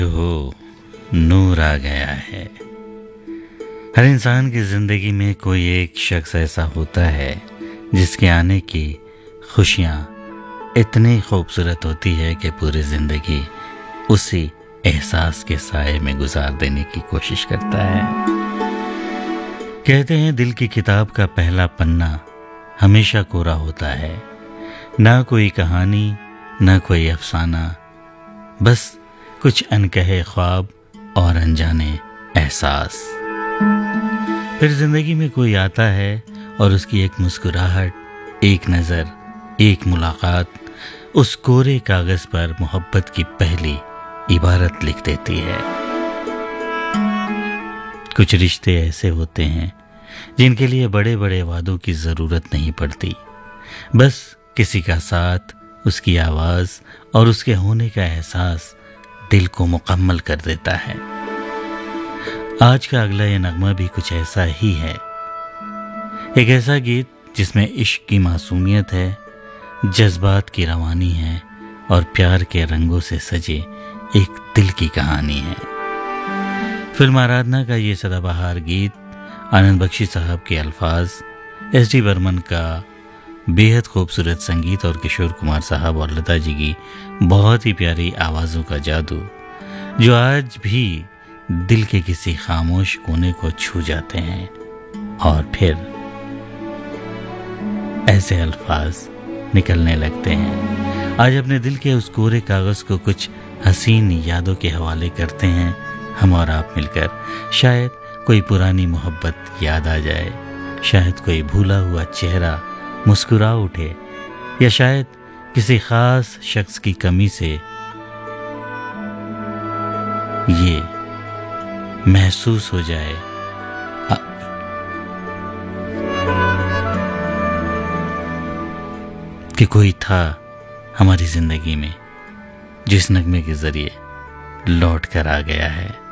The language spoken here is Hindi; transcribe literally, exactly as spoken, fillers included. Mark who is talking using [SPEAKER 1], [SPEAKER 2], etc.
[SPEAKER 1] हो नूर आ गया है। हर इंसान की ज़िंदगी में कोई एक शख्स ऐसा होता है जिसके आने की खुशियाँ इतनी खूबसूरत होती है कि पूरी ज़िंदगी उसी एहसास के साए में गुजार देने की कोशिश करता है। कहते हैं दिल की किताब का पहला पन्ना हमेशा कोरा होता है, ना कोई कहानी ना कोई अफसाना, बस कुछ अनकहे ख्वाब और अनजाने एहसास। फिर जिंदगी में कोई आता है और उसकी एक मुस्कुराहट, एक नज़र, एक मुलाकात उस कोरे कागज़ पर मोहब्बत की पहली इबारत लिख देती है। कुछ रिश्ते ऐसे होते हैं जिनके लिए बड़े बड़े वादों की ज़रूरत नहीं पड़ती, बस किसी का साथ, उसकी आवाज़ और उसके होने का एहसास दिल को मुकम्मल कर देता है। आज का अगला ये नगमा भी कुछ ऐसा ही है, एक ऐसा गीत जिसमें इश्क की मासूमियत है, जज्बात की रवानी है और प्यार के रंगों से सजे एक दिल की कहानी है। फिल्म आराधना का ये सदाबहार गीत आनंद बख्शी साहब के अल्फाज, एस डी बर्मन का बेहद खूबसूरत संगीत और किशोर कुमार साहब और लता जी की बहुत ही प्यारी आवाज़ों का जादू, जो आज भी दिल के किसी खामोश कोने को छू जाते हैं और फिर ऐसे अल्फाज निकलने लगते हैं। आज अपने दिल के उस कोरे कागज़ को कुछ हसीन यादों के हवाले करते हैं हम और आप मिलकर। शायद कोई पुरानी मोहब्बत याद आ जाए, शायद कोई भूला हुआ चेहरा मुस्कुरा उठे, या शायद किसी खास शख्स की कमी से ये महसूस हो जाए कि कोई था हमारी जिंदगी में जिस नगमे के जरिए लौट कर आ गया है।